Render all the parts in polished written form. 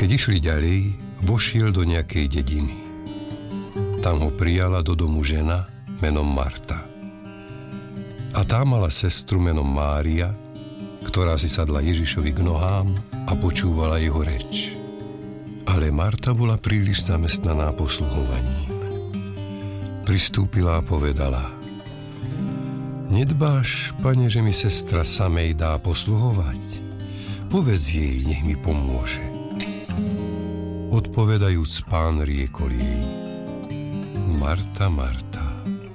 Keď išli ďalej, vošiel do nejakej dediny. Tam ho prijala do domu žena menom Marta. A tá mala sestru menom Mária, ktorá si sadla Ježišovi k nohám a počúvala jeho reč. Ale Marta bola príliš zamestnaná posluhovaním. Pristúpila a povedala: Nedbáš, Pane, že mi sestra samej dá posluhovať? Povedz jej, nech mi pomôže. Odpovedajúc, Pán riekol jej: Marta, Marta,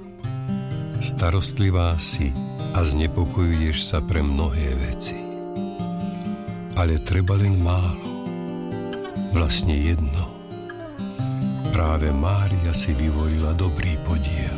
starostlivá si a znepokojuješ sa pre mnohé veci. Ale treba len málo, vlastne jedno. Práve Mária si vyvolila dobrý podiel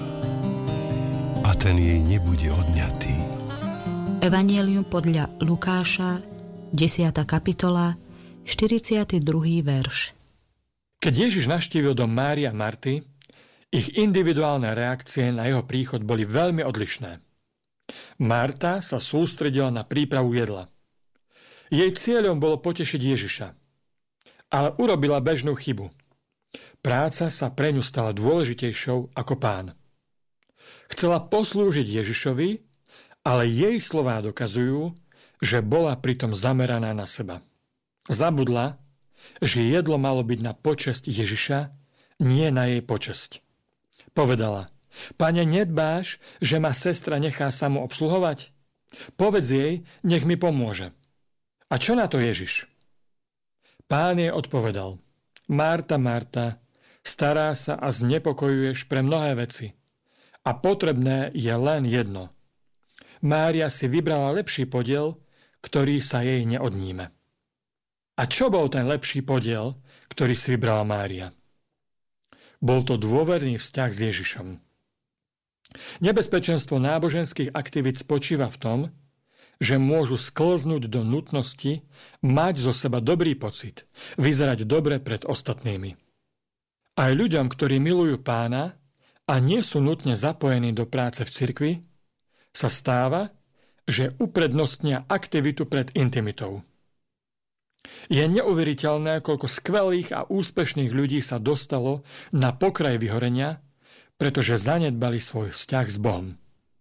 a ten jej nebude odňatý. Evanjelium podľa Lukáša, 10. kapitola, 42. verš. Keď Ježiš navštívil dom Márie a Marty, ich individuálne reakcie na jeho príchod boli veľmi odlišné. Marta sa sústredila na prípravu jedla. Jej cieľom bolo potešiť Ježiša, ale urobila bežnú chybu. Práca sa pre ňu stala dôležitejšou ako Pán. Chcela poslúžiť Ježišovi, ale jej slová dokazujú, že bola pritom zameraná na seba. Zabudla, že jedlo malo byť na počesť Ježiša, nie na jej počesť. Povedala: Pane, nedbáš, že ma sestra nechá samu obsluhovať? Povedz jej, nech mi pomôže. A čo na to Ježiš? Pán jej odpovedal: Marta, Marta, stará sa a znepokojuješ pre mnohé veci. A potrebné je len jedno. Mária si vybrala lepší podiel, ktorý sa jej neodníme. A čo bol ten lepší podiel, ktorý si vybrala Mária? Bol to dôverný vzťah s Ježišom. Nebezpečenstvo náboženských aktivít spočíva v tom, že môžu sklznúť do nutnosti mať zo seba dobrý pocit, vyzerať dobre pred ostatnými. Aj ľuďom, ktorí milujú Pána a nie sú nutne zapojení do práce v cirkvi, sa stáva, že uprednostnia aktivitu pred intimitou. Je neuveriteľné, koľko skvelých a úspešných ľudí sa dostalo na pokraj vyhorenia, pretože zanedbali svoj vzťah s Bohom.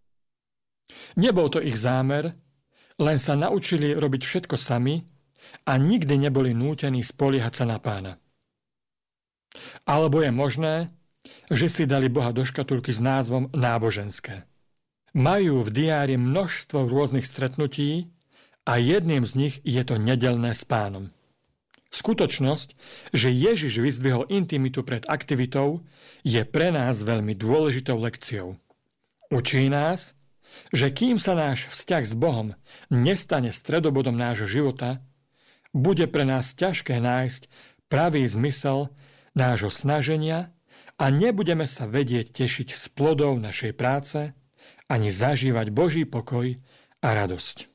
Nebol to ich zámer, len sa naučili robiť všetko sami a nikdy neboli nútení spoliehať sa na Pána. Alebo je možné, že si dali Boha do škatulky s názvom náboženské. Majú v diári množstvo rôznych stretnutí a jedným z nich je to nedeľné s Pánom. Skutočnosť, že Ježiš vyzdvihol intimitu pred aktivitou, je pre nás veľmi dôležitou lekciou. Učí nás, že kým sa náš vzťah s Bohom nestane stredobodom nášho života, bude pre nás ťažké nájsť pravý zmysel nášho snaženia a nebudeme sa vedieť tešiť z plodov našej práce ani zažívať Boží pokoj a radosť.